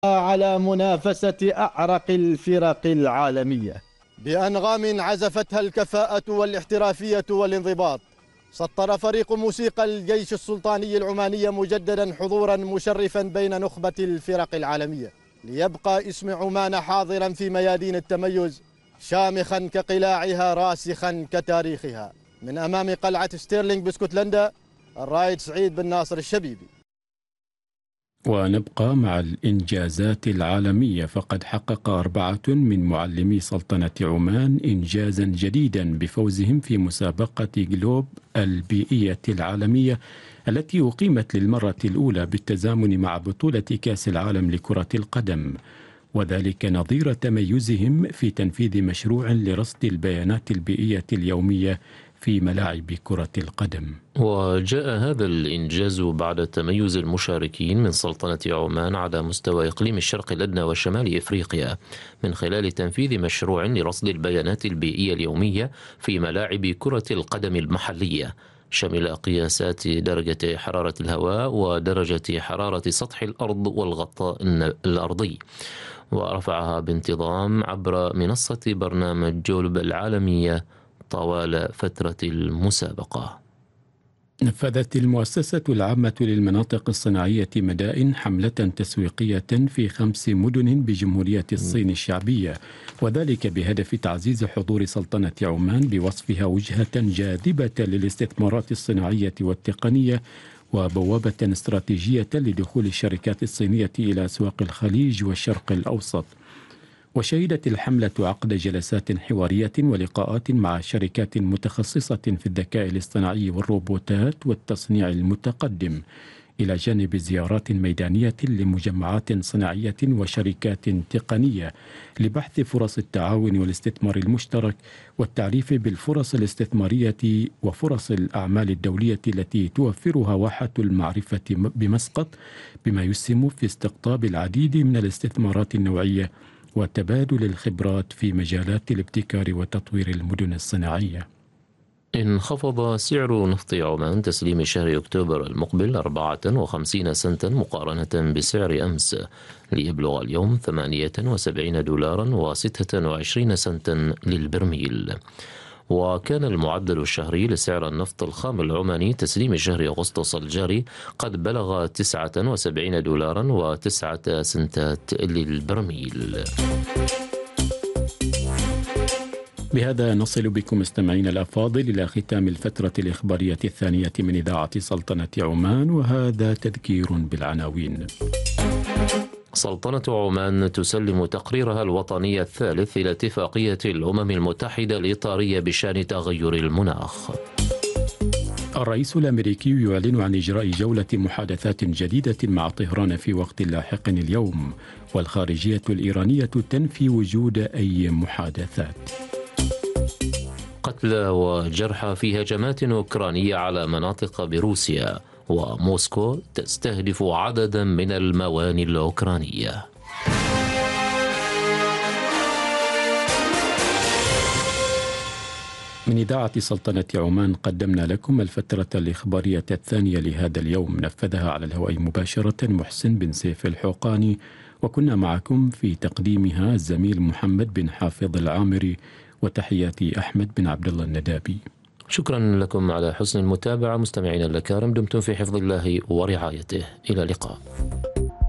على منافسة أعرق الفرق العالمية بأنغام عزفتها الكفاءة والاحترافية والانضباط. سطر فريق موسيقى الجيش السلطاني العماني مجددا حضورا مشرفا بين نخبة الفرق العالمية، ليبقى اسم عمان حاضرا في ميادين التميز، شامخا كقلاعها راسخا كتاريخها. من أمام قلعة ستيرلينغ باسكتلندا، الرائد سعيد بن ناصر الشبيبي. ونبقى مع الإنجازات العالمية، فقد حقق 4 من معلمي سلطنة عمان إنجازا جديدا بفوزهم في مسابقة جلوب البيئية العالمية التي أقيمت للمرة الأولى بالتزامن مع بطولة كأس العالم لكرة القدم، وذلك نظير تميزهم في تنفيذ مشروع لرصد البيانات البيئية اليومية في ملاعب كرة القدم. وجاء هذا الإنجاز بعد تميز المشاركين من سلطنة عمان على مستوى إقليم الشرق الأدنى وشمال إفريقيا من خلال تنفيذ مشروع لرصد البيانات البيئية اليومية في ملاعب كرة القدم المحلية، شمل قياسات درجة حرارة الهواء ودرجة حرارة سطح الأرض والغطاء الأرضي، ورفعها بانتظام عبر منصة برنامج جولب العالمية طوال فترة المسابقة. نفذت المؤسسة العامة للمناطق الصناعية مدائن حملة تسويقية في 5 مدن بجمهورية الصين الشعبية، وذلك بهدف تعزيز حضور سلطنة عمان بوصفها وجهة جاذبة للاستثمارات الصناعية والتقنية وبوابة استراتيجية لدخول الشركات الصينية إلى أسواق الخليج والشرق الأوسط. وشهدت الحملة عقد جلسات حوارية ولقاءات مع شركات متخصصة في الذكاء الاصطناعي والروبوتات والتصنيع المتقدم، إلى جانب زيارات ميدانية لمجمعات صناعية وشركات تقنية لبحث فرص التعاون والاستثمار المشترك والتعريف بالفرص الاستثمارية وفرص الأعمال الدولية التي توفرها واحة المعرفة بمسقط، بما يسهم في استقطاب العديد من الاستثمارات النوعية وتبادل الخبرات في مجالات الابتكار وتطوير المدن الصناعية. انخفض سعر نفط عمان تسليم شهر أكتوبر المقبل 54 سنتا مقارنة بسعر أمس، ليبلغ اليوم 78 دولارا و26 سنتا للبرميل. وكان المعدل الشهري لسعر النفط الخام العماني تسليم شهر أغسطس الجاري قد بلغ 79 دولارا و9 سنتات للبرميل. بهذا نصل بكم مستمعين الأفاضل إلى ختام الفترة الإخبارية الثانية من إذاعة سلطنة عمان، وهذا تذكير بالعناوين. سلطنة عمان تسلم تقريرها الوطني الثالث إلى اتفاقية الأمم المتحدة الإطارية بشأن تغير المناخ. الرئيس الأمريكي يعلن عن إجراء جولة محادثات جديدة مع طهران في وقت لاحق اليوم، والخارجية الإيرانية تنفي وجود أي محادثات. قتلى وجرحى في هجمات أوكرانية على مناطق بروسيا، وموسكو تستهدف عددا من الموانئ الأوكرانية. من إذاعة سلطنة عمان قدمنا لكم الفترة الإخبارية الثانية لهذا اليوم، نفذها على الهواء مباشرة محسن بن سيف الحوقاني، وكنا معكم في تقديمها الزميل محمد بن حافظ العامري، وتحياتي أحمد بن عبد الله الندابي. شكرا لكم على حسن المتابعة مستمعينا الأكارم، دمتم في حفظ الله ورعايته، إلى اللقاء.